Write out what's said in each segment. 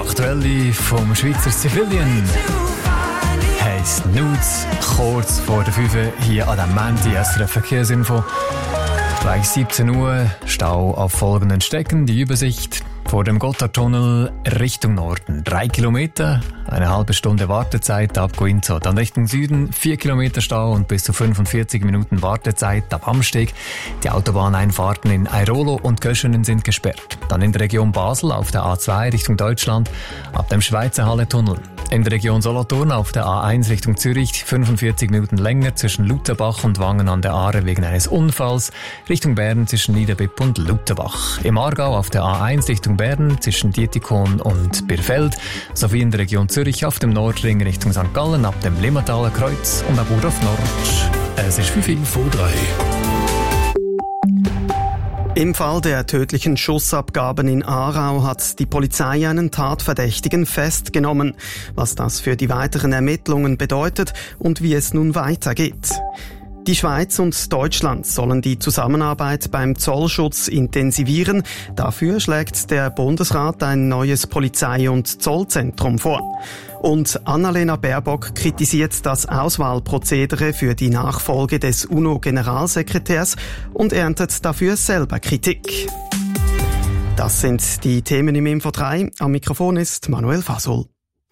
aktuelle vom Schweizer Civilian heisst Nudes, kurz vor der 5 hier an dem Montag, SRF Verkehrsinfo. Gleich 17 Uhr, Stau auf folgenden Strecken, die Übersicht. Vor dem Gotthardtunnel Richtung Norden 3 Kilometer, eine halbe Stunde Wartezeit ab Coinzo. Dann Richtung Süden 4 Kilometer Stau und bis zu 45 Minuten Wartezeit ab Amsteg. Die Autobahneinfahrten in Airolo und Köschenen sind gesperrt. Dann in der Region Basel auf der A2 Richtung Deutschland ab dem Schweizer Halle-Tunnel. In der Region Solothurn auf der A1 Richtung Zürich 45 Minuten länger zwischen Lutherbach und Wangen an der Aare wegen eines Unfalls. Richtung Bern zwischen Niederbipp und Lutherbach. Im Aargau auf der A1 Richtung Bern zwischen Dietikon und Birfeld. Sowie in der Region Zürich auf dem Nordring Richtung St. Gallen ab dem Limmataler Kreuz und ab Urhof Nord. Es ist 5 vor 3. Im Fall der tödlichen Schussabgaben in Aarau hat die Polizei einen Tatverdächtigen festgenommen. Was das für die weiteren Ermittlungen bedeutet und wie es nun weitergeht. Die Schweiz und Deutschland sollen die Zusammenarbeit beim Zollschutz intensivieren. Dafür schlägt der Bundesrat ein neues Polizei- und Zollzentrum vor. Und Annalena Baerbock kritisiert das Auswahlprozedere für die Nachfolge des UNO-Generalsekretärs und erntet dafür selber Kritik. Das sind die Themen im Info 3. Am Mikrofon ist Manuel Fasol.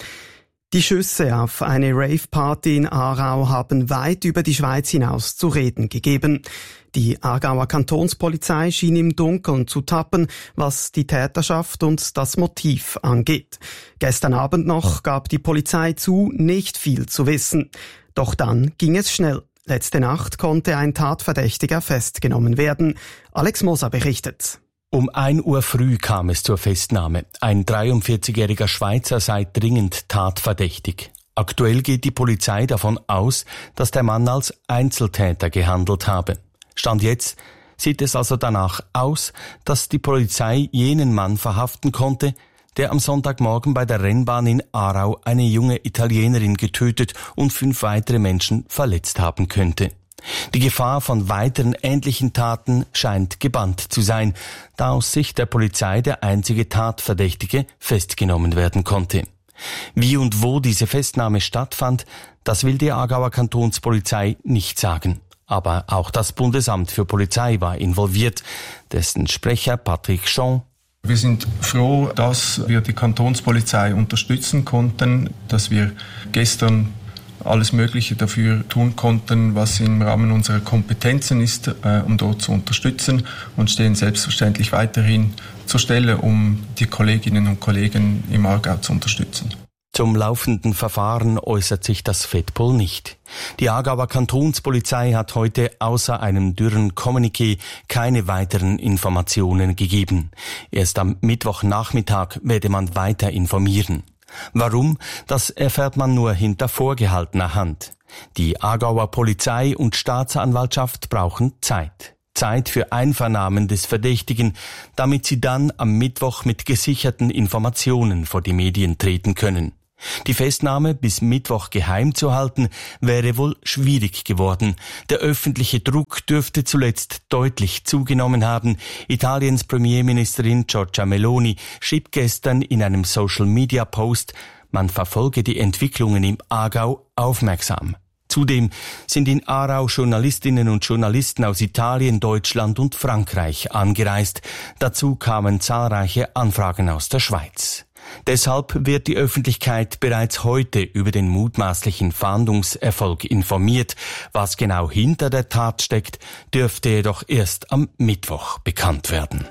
Die Schüsse auf eine Rave-Party in Aarau haben weit über die Schweiz hinaus zu reden gegeben. Die Aargauer Kantonspolizei schien im Dunkeln zu tappen, was die Täterschaft und das Motiv angeht. Gestern Abend noch gab die Polizei zu, nicht viel zu wissen. Doch dann ging es schnell. Letzte Nacht konnte ein Tatverdächtiger festgenommen werden. Alex Moser berichtet. Um 1 Uhr früh kam es zur Festnahme. Ein 43-jähriger Schweizer sei dringend tatverdächtig. Aktuell geht die Polizei davon aus, dass der Mann als Einzeltäter gehandelt habe. Stand jetzt sieht es also danach aus, dass die Polizei jenen Mann verhaften konnte, der am Sonntagmorgen bei der Rennbahn in Aarau eine junge Italienerin getötet und 5 weitere Menschen verletzt haben könnte. Die Gefahr von weiteren ähnlichen Taten scheint gebannt zu sein, da aus Sicht der Polizei der einzige Tatverdächtige festgenommen werden konnte. Wie und wo diese Festnahme stattfand, das will die Aargauer Kantonspolizei nicht sagen. Aber auch das Bundesamt für Polizei war involviert, dessen Sprecher Patrick Jean: Wir sind froh, dass wir die Kantonspolizei unterstützen konnten, dass wir gestern alles Mögliche dafür tun konnten, was im Rahmen unserer Kompetenzen ist, um dort zu unterstützen, und stehen selbstverständlich weiterhin zur Stelle, um die Kolleginnen und Kollegen im Aargau zu unterstützen. Zum laufenden Verfahren äußert sich das FEDPOL nicht. Die Aargauer Kantonspolizei hat heute außer einem dürren Kommuniqué keine weiteren Informationen gegeben. Erst am Mittwochnachmittag werde man weiter informieren. Warum? Das erfährt man nur hinter vorgehaltener Hand. Die Aargauer Polizei und Staatsanwaltschaft brauchen Zeit. Zeit für Einvernahmen des Verdächtigen, damit sie dann am Mittwoch mit gesicherten Informationen vor die Medien treten können. Die Festnahme bis Mittwoch geheim zu halten, wäre wohl schwierig geworden. Der öffentliche Druck dürfte zuletzt deutlich zugenommen haben. Italiens Premierministerin Giorgia Meloni schrieb gestern in einem Social-Media-Post, man verfolge die Entwicklungen im Aargau aufmerksam. Zudem sind in Aarau Journalistinnen und Journalisten aus Italien, Deutschland und Frankreich angereist. Dazu kamen zahlreiche Anfragen aus der Schweiz. Deshalb wird die Öffentlichkeit bereits heute über den mutmaßlichen Fahndungserfolg informiert. Was genau hinter der Tat steckt, dürfte jedoch erst am Mittwoch bekannt werden.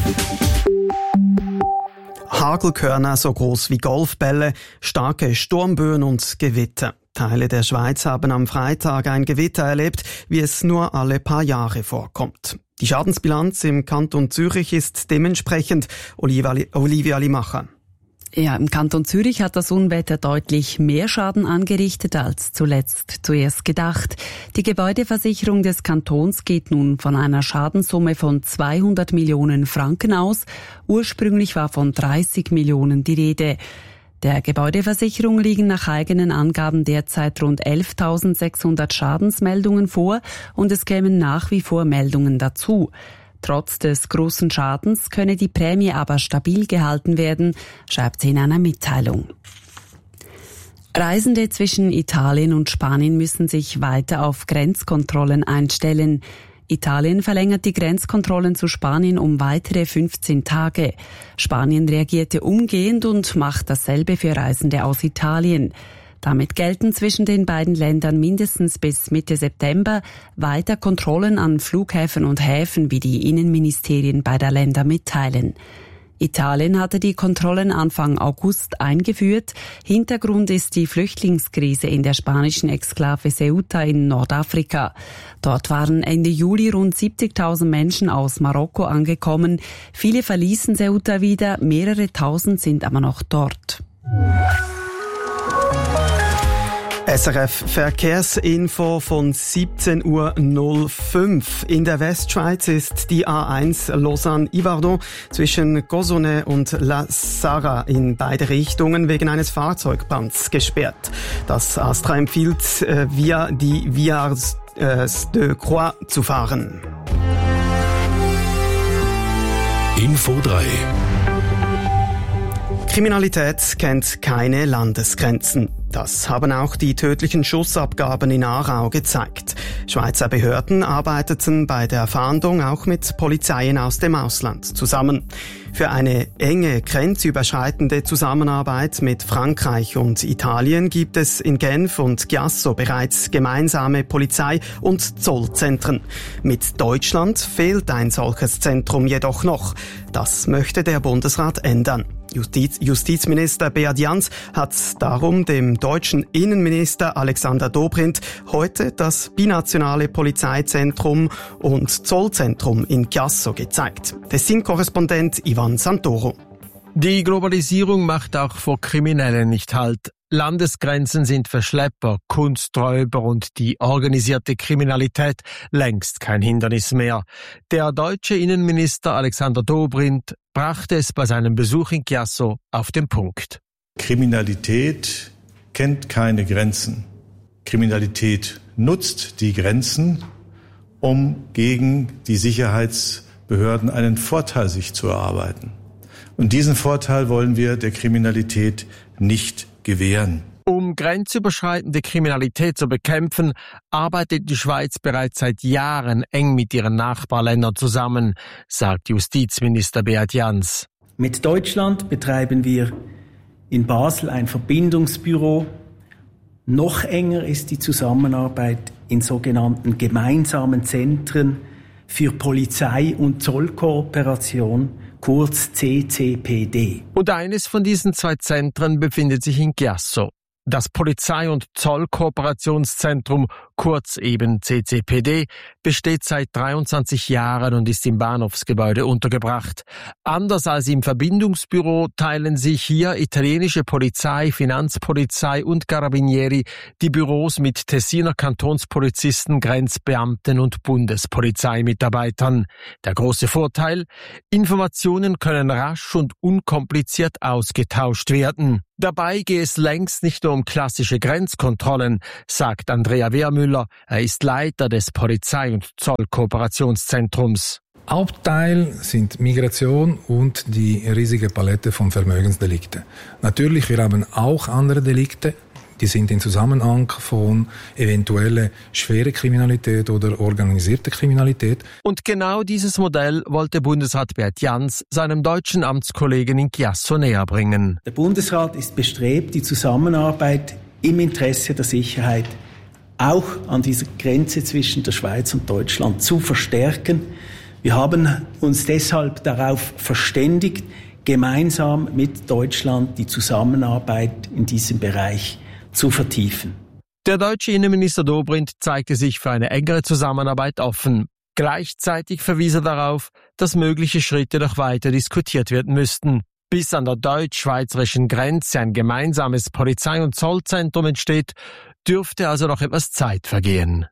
Hagelkörner so groß wie Golfbälle, starke Sturmböen und Gewitter. Teile der Schweiz haben am Freitag ein Gewitter erlebt, wie es nur alle paar Jahre vorkommt. Die Schadensbilanz im Kanton Zürich ist dementsprechend. Olivia Limacher. Ja, im Kanton Zürich hat das Unwetter deutlich mehr Schaden angerichtet als zuerst gedacht. Die Gebäudeversicherung des Kantons geht nun von einer Schadenssumme von 200 Millionen Franken aus. Ursprünglich war von 30 Millionen die Rede. Der Gebäudeversicherung liegen nach eigenen Angaben derzeit rund 11.600 Schadensmeldungen vor und es kämen nach wie vor Meldungen dazu. Trotz des großen Schadens könne die Prämie aber stabil gehalten werden, schreibt sie in einer Mitteilung. Reisende zwischen Italien und Spanien müssen sich weiter auf Grenzkontrollen einstellen. Italien verlängert die Grenzkontrollen zu Spanien um weitere 15 Tage. Spanien reagierte umgehend und macht dasselbe für Reisende aus Italien. Damit gelten zwischen den beiden Ländern mindestens bis Mitte September weiter Kontrollen an Flughäfen und Häfen, wie die Innenministerien beider Länder mitteilen. Italien hatte die Kontrollen Anfang August eingeführt. Hintergrund ist die Flüchtlingskrise in der spanischen Exklave Ceuta in Nordafrika. Dort waren Ende Juli rund 70.000 Menschen aus Marokko angekommen. Viele verließen Ceuta wieder, mehrere Tausend sind aber noch dort. SRF Verkehrsinfo von 17.05 Uhr. In der Westschweiz ist die A1 Lausanne-Yverdon zwischen Cossonay und La Sarre in beide Richtungen wegen eines Fahrzeugbands gesperrt. Das Astra empfiehlt, via die Viars de Croix zu fahren. Info 3. Kriminalität kennt keine Landesgrenzen. Das haben auch die tödlichen Schussabgaben in Aarau gezeigt. Schweizer Behörden arbeiteten bei der Fahndung auch mit Polizeien aus dem Ausland zusammen. Für eine enge grenzüberschreitende Zusammenarbeit mit Frankreich und Italien gibt es in Genf und Chiasso bereits gemeinsame Polizei- und Zollzentren. Mit Deutschland fehlt ein solches Zentrum jedoch noch. Das möchte der Bundesrat ändern. Justizminister Beat Jans hat darum dem deutschen Innenminister Alexander Dobrindt heute das binationale Polizeizentrum und Zollzentrum in Chiasso gezeigt. Tessin-Korrespondent Ivan Santoro. Die Globalisierung macht auch vor Kriminellen nicht Halt. Landesgrenzen sind für Schlepper, Kunsträuber und die organisierte Kriminalität längst kein Hindernis mehr. Der deutsche Innenminister Alexander Dobrindt brachte es bei seinem Besuch in Chiasso auf den Punkt. Kriminalität kennt keine Grenzen. Kriminalität nutzt die Grenzen, um gegen die Sicherheitsbehörden einen Vorteil sich zu erarbeiten. Und diesen Vorteil wollen wir der Kriminalität nicht gewähren. Um grenzüberschreitende Kriminalität zu bekämpfen, arbeitet die Schweiz bereits seit Jahren eng mit ihren Nachbarländern zusammen, sagt Justizminister Beat Jans. Mit Deutschland betreiben wir in Basel ein Verbindungsbüro. Noch enger ist die Zusammenarbeit in sogenannten gemeinsamen Zentren für Polizei- und Zollkooperation, kurz CCPD. Und eines von diesen zwei Zentren befindet sich in Chiasso. Das Polizei- und Zollkooperationszentrum, kurz eben CCPD, besteht seit 23 Jahren und ist im Bahnhofsgebäude untergebracht. Anders als im Verbindungsbüro teilen sich hier italienische Polizei, Finanzpolizei und Carabinieri die Büros mit Tessiner Kantonspolizisten, Grenzbeamten und Bundespolizeimitarbeitern. Der große Vorteil: Informationen können rasch und unkompliziert ausgetauscht werden. Dabei gehe es längst nicht nur um klassische Grenzkontrollen, sagt Andrea Wehrmüller. Er ist Leiter des Polizei- und Zollkooperationszentrums. Hauptteil sind Migration und die riesige Palette von Vermögensdelikten. Natürlich, wir haben auch andere Delikte. Die sind in Zusammenhang von eventuelle schwere Kriminalität oder organisierte Kriminalität. Und genau dieses Modell wollte Bundesrat Beat Jans seinem deutschen Amtskollegen in Chiasso näher bringen. Der Bundesrat ist bestrebt, die Zusammenarbeit im Interesse der Sicherheit auch an dieser Grenze zwischen der Schweiz und Deutschland zu verstärken. Wir haben uns deshalb darauf verständigt, gemeinsam mit Deutschland die Zusammenarbeit in diesem Bereich zu vertiefen. Der deutsche Innenminister Dobrindt zeigte sich für eine engere Zusammenarbeit offen. Gleichzeitig verwies er darauf, dass mögliche Schritte noch weiter diskutiert werden müssten. Bis an der deutsch-schweizerischen Grenze ein gemeinsames Polizei- und Zollzentrum entsteht, dürfte also noch etwas Zeit vergehen.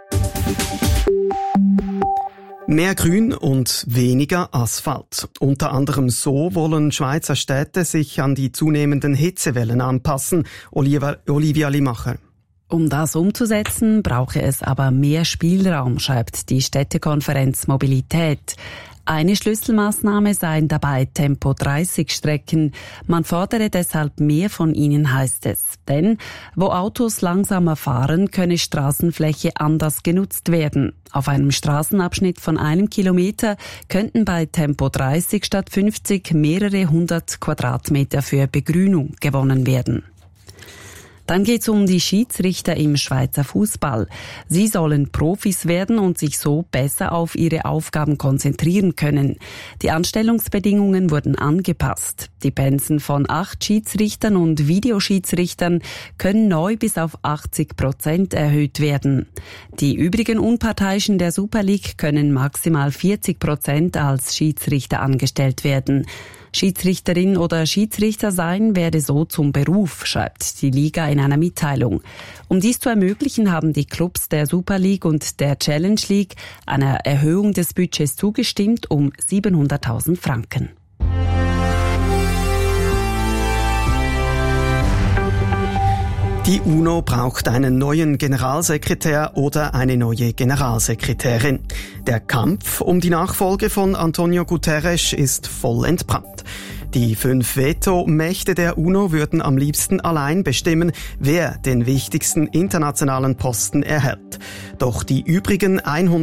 Mehr Grün und weniger Asphalt. Unter anderem so wollen Schweizer Städte sich an die zunehmenden Hitzewellen anpassen. Olivia Limacher. Um das umzusetzen, brauche es aber mehr Spielraum, schreibt die Städtekonferenz Mobilität. Eine Schlüsselmaßnahme seien dabei Tempo-30-Strecken. Man fordere deshalb mehr von ihnen, heißt es. Denn wo Autos langsamer fahren, könne Straßenfläche anders genutzt werden. Auf einem Straßenabschnitt von 1 Kilometer könnten bei Tempo 30 statt 50 mehrere 100 Quadratmeter für Begrünung gewonnen werden. Dann geht's um die Schiedsrichter im Schweizer Fußball. Sie sollen Profis werden und sich so besser auf ihre Aufgaben konzentrieren können. Die Anstellungsbedingungen wurden angepasst. Die Pensen von 8 Schiedsrichtern und Videoschiedsrichtern können neu bis auf 80% erhöht werden. Die übrigen Unparteiischen der Super League können maximal 40% als Schiedsrichter angestellt werden. Schiedsrichterin oder Schiedsrichter sein werde so zum Beruf, schreibt die Liga in einer Mitteilung. Um dies zu ermöglichen, haben die Clubs der Super League und der Challenge League einer Erhöhung des Budgets zugestimmt um 700.000 Franken. Die UNO braucht einen neuen Generalsekretär oder eine neue Generalsekretärin. Der Kampf um die Nachfolge von Antonio Guterres ist voll entbrannt. Die 5 Veto-Mächte der UNO würden am liebsten allein bestimmen, wer den wichtigsten internationalen Posten erhält. Doch die übrigen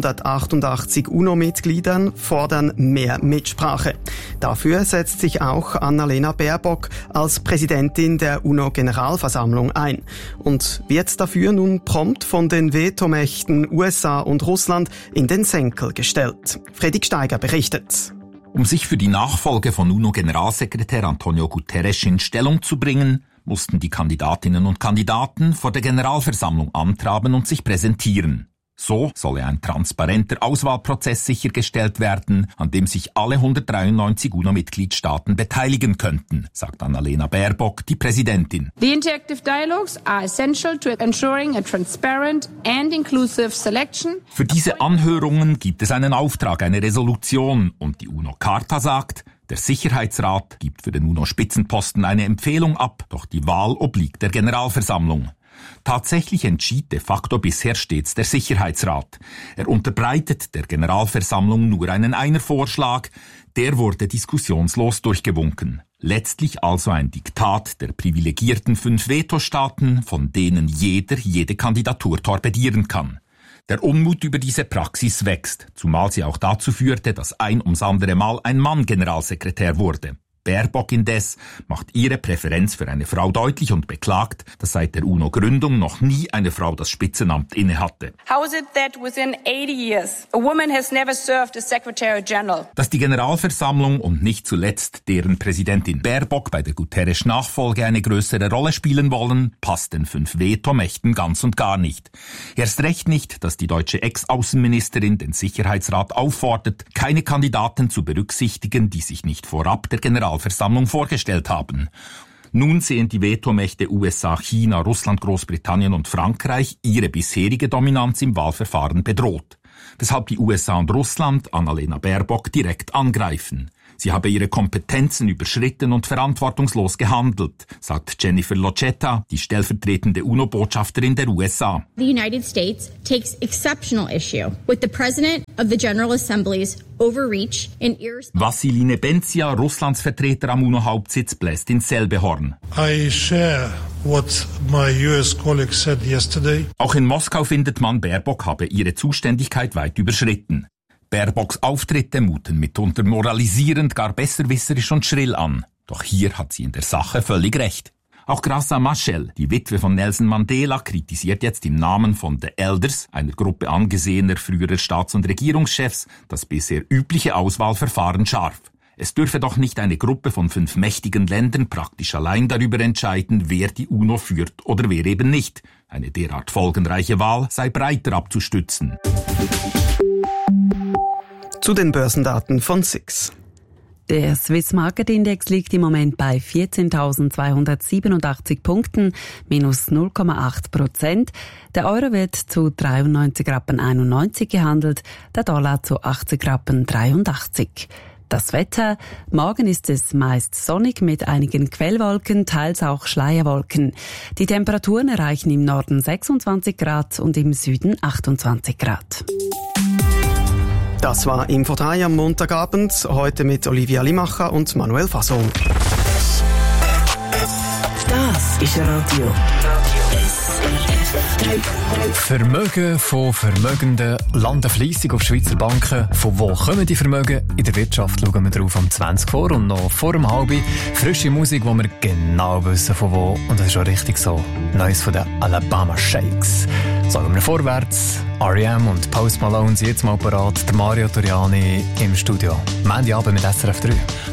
188 UNO-Mitgliedern fordern mehr Mitsprache. Dafür setzt sich auch Annalena Baerbock als Präsidentin der UNO-Generalversammlung ein und wird dafür nun prompt von den Vetomächten USA und Russland in den Senkel gestellt. Fredrik Steiger berichtet. Um sich für die Nachfolge von UNO-Generalsekretär Antonio Guterres in Stellung zu bringen, mussten die Kandidatinnen und Kandidaten vor der Generalversammlung antraben und sich präsentieren. So solle ein transparenter Auswahlprozess sichergestellt werden, an dem sich alle 193 UNO-Mitgliedstaaten beteiligen könnten, sagt Annalena Baerbock, die Präsidentin. The interactive dialogues are essential to ensuring a transparent and inclusive selection. Für diese Anhörungen gibt es einen Auftrag, eine Resolution, und die UNO-Charta sagt, der Sicherheitsrat gibt für den UNO-Spitzenposten eine Empfehlung ab, doch die Wahl obliegt der Generalversammlung. Tatsächlich entschied de facto bisher stets der Sicherheitsrat. Er unterbreitet der Generalversammlung nur einen Einervorschlag, der wurde diskussionslos durchgewunken. Letztlich also ein Diktat der privilegierten 5 Vetostaaten, von denen jede Kandidatur torpedieren kann. Der Unmut über diese Praxis wächst, zumal sie auch dazu führte, dass ein ums andere Mal ein Mann Generalsekretär wurde. Baerbock indes macht ihre Präferenz für eine Frau deutlich und beklagt, dass seit der UNO-Gründung noch nie eine Frau das Spitzenamt innehatte. How is it that within 80 years a woman has never served as Secretary General? Dass die Generalversammlung und nicht zuletzt deren Präsidentin Baerbock bei der Guterres-Nachfolge eine größere Rolle spielen wollen, passt den 5 Vetomächten ganz und gar nicht. Erst recht nicht, dass die deutsche Ex-Außenministerin den Sicherheitsrat auffordert, keine Kandidaten zu berücksichtigen, die sich nicht vorab der Generalversammlung vorgestellt haben. Nun sehen die Vetomächte USA, China, Russland, Großbritannien und Frankreich ihre bisherige Dominanz im Wahlverfahren bedroht, weshalb die USA und Russland Annalena Baerbock direkt angreifen. Sie habe ihre Kompetenzen überschritten und verantwortungslos gehandelt, sagt Jennifer Locetta, die stellvertretende UNO-Botschafterin der USA. The United States takes exceptional issue with the President of the General Assembly's overreach in Vassili Nebenzia, Russlands Vertreter am UNO-Hauptsitz, bläst ins selbe Horn. I share what my US colleague said yesterday. Auch in Moskau findet man, Baerbock habe ihre Zuständigkeit weit überschritten. Baerbocks Auftritte muten mitunter moralisierend, gar besserwisserisch und schrill an. Doch hier hat sie in der Sache völlig recht. Auch Graça Machel, die Witwe von Nelson Mandela, kritisiert jetzt im Namen von The Elders, einer Gruppe angesehener früherer Staats- und Regierungschefs, das bisher übliche Auswahlverfahren scharf. Es dürfe doch nicht eine Gruppe von 5 mächtigen Ländern praktisch allein darüber entscheiden, wer die UNO führt oder wer eben nicht. Eine derart folgenreiche Wahl sei breiter abzustützen. Zu den Börsendaten von SIX. Der Swiss Market Index liegt im Moment bei 14.287 Punkten, minus 0,8%. Der Euro wird zu 93,91 Rappen gehandelt, der Dollar zu 80,83 Rappen. Das Wetter. Morgen ist es meist sonnig mit einigen Quellwolken, teils auch Schleierwolken. Die Temperaturen erreichen im Norden 26 Grad und im Süden 28 Grad. Das war Info 3 am Montagabend, heute mit Olivia Limacher und Manuel Fasson. Das ist Radio SRF 3. Vermögen von Vermögenden landen fleissig auf Schweizer Banken. Von wo kommen die Vermögen? In der Wirtschaft schauen wir drauf um 20 vor und noch vor dem Halbi. Frische Musik, wo wir genau wissen von wo. Und das ist auch richtig so. Neues von den Alabama Shakes. Sagen wir vorwärts. R.E.M. und Post Malone sind jetzt mal parat. Der Mario Toriani im Studio. Montagabend mit SRF 3.